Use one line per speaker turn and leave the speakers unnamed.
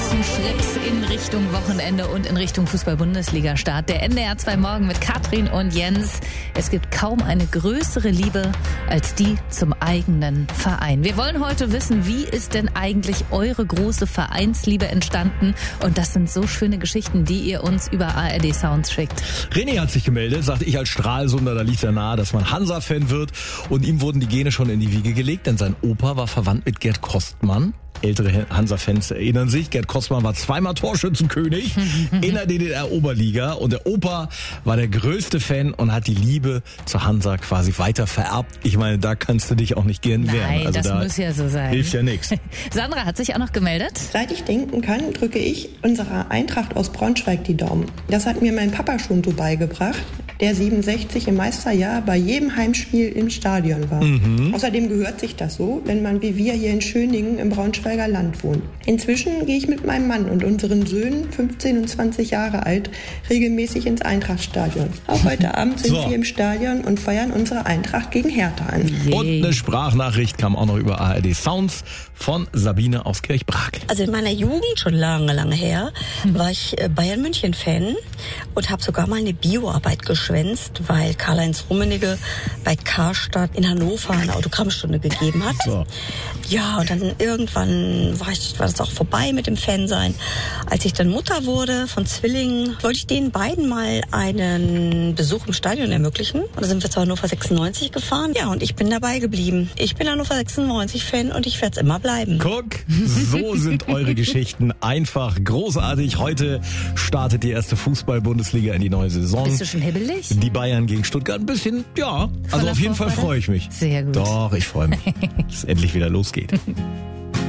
großen Schritt in Richtung Wochenende und in Richtung Fußball-Bundesliga-Start. Der NDR 2 Morgen mit Katrin und Jens. Es gibt kaum eine größere Liebe als die zum eigenen Verein. Wir wollen heute wissen, wie ist denn eigentlich eure große Vereinsliebe entstanden? Und das sind so schöne Geschichten, die ihr uns über ARD Sounds schickt.
René hat sich gemeldet, sagte ich als Stralsunder, da liegt ja nahe, dass man Hansa-Fan wird. Und ihm wurden die Gene schon in die Wiege gelegt, denn sein Opa war verwandt mit Gerd Kostmann. Ältere Hansa-Fans erinnern sich, Gerd Kostmann war zweimal Torschützenkönig in der DDR-Oberliga und der Opa war der größte Fan und hat die Liebe zur Hansa quasi weiter vererbt. Ich meine, da kannst du dich auch nicht gern wehren.
Nein,
also
das muss ja so sein.
Hilft ja nichts.
Sandra hat sich auch noch gemeldet.
Seit ich denken kann, drücke ich unserer Eintracht aus Braunschweig die Daumen. Das hat mir mein Papa schon so beigebracht, der 67 im Meisterjahr bei jedem Heimspiel im Stadion war. Außerdem gehört sich das so, wenn man wie wir hier in Schöningen im Braunschweiger Land wohnt. Inzwischen gehe ich mit meinem Mann und unseren Söhnen, 15 und 20 Jahre alt, regelmäßig ins Eintrachtstadion. Auch heute Abend sind wir im Stadion und feiern unsere Eintracht gegen Hertha an.
Und eine Sprachnachricht kam auch noch über ARD Sounds von Sabine aus Kirchbrake.
Also in meiner Jugend, schon lange her, war ich Bayern München Fan und habe sogar mal eine Bioarbeit geschwänzt, weil Karl-Heinz Rummenigge bei Karstadt in Hannover eine Autogrammstunde gegeben hat.
So.
Ja, und dann irgendwann war das auch vorbei mit dem Fansein. Als ich dann Mutter wurde von Zwillingen, wollte ich denen beiden mal einen Besuch im Stadion ermöglichen. Und da sind wir zu Hannover 96 gefahren. Ja, und ich bin dabei geblieben. Ich bin Hannover 96 Fan und ich werde es immer bleiben.
Guck, so sind eure Geschichten einfach großartig. Heute startet die erste Fußball-Bundesliga in die neue Saison.
Bist du schon hibbelig?
Die Bayern gegen Stuttgart ein bisschen, ja. Also auf jeden Fall freue ich mich.
Sehr gut.
Doch, ich freue mich, dass es endlich wieder losgeht.